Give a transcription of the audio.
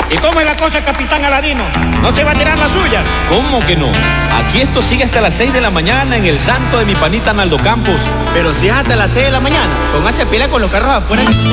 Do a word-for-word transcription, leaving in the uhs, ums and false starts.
¿Y cómo es la cosa, capitán Aladino? ¿No se va a tirar la suya? ¿Cómo que no? Aquí esto sigue hasta las seis de la mañana en el santo de mi panita Naldo Campos. Pero si es hasta las seis de la mañana, póngase a pila con los carros afuera.